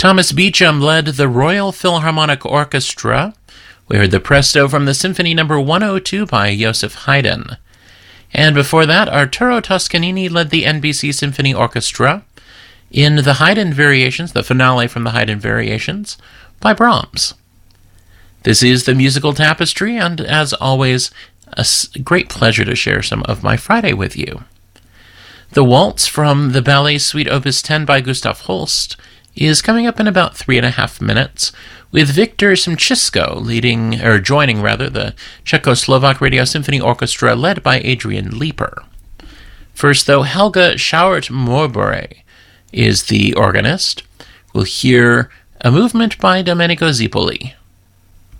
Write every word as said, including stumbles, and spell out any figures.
Thomas Beecham led the Royal Philharmonic Orchestra. We heard the Presto from the Symphony Number one oh two by Joseph Haydn. And before that, Arturo Toscanini led the N B C Symphony Orchestra in the Haydn Variations, the finale from the Haydn Variations, by Brahms. This is the Musical Tapestry, and as always, a great pleasure to share some of my Friday with you. The waltz from the Ballet Suite Opus ten by Gustav Holst is coming up in about three and a half minutes, with Victor Simchisko leading, or joining rather, the Czechoslovak Radio Symphony Orchestra led by Adrian Leeper. First, though, Helga Schauert-Morbore is the organist. We'll hear a movement by Domenico Zipoli.